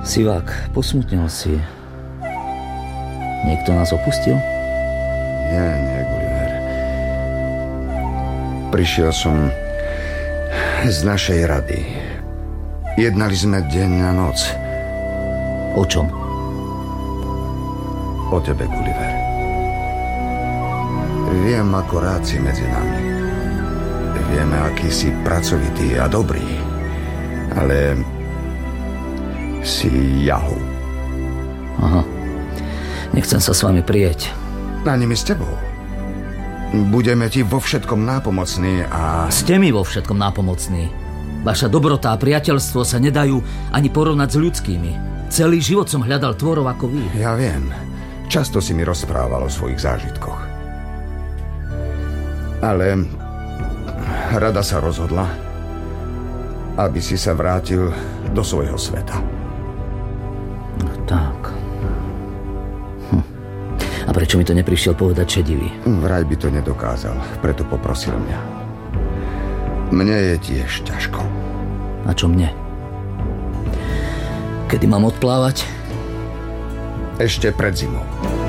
Sivák, posmutnil si. Niekto nás opustil? Nie, Gulliver. Prišiel som z našej rady. Jednali sme deň a noc. O čom? O tebe, Gulliver. Viem, ako rád si medzi nami. Vieme, aký si pracovitý a dobrý. Ale si jahu. Aha. Nechcem sa s vami prieť. Ani my s tebou. Budeme ti vo všetkom nápomocní a... Ste mi vo všetkom nápomocní. Vaša dobrota a priateľstvo sa nedajú ani porovnať s ľudskými. Celý život som hľadal tvorov ako vy. Ja viem. Často si mi rozprával o svojich zážitkoch. Ale rada sa rozhodla, aby si sa vrátil do svojho sveta. No tak. A prečo mi to neprišiel povedať šedivý? Vraj by to nedokázal, preto poprosil mňa. Mne je tiež ťažko. A čo mne? Kedy mám odplávať? Ešte pred zimou.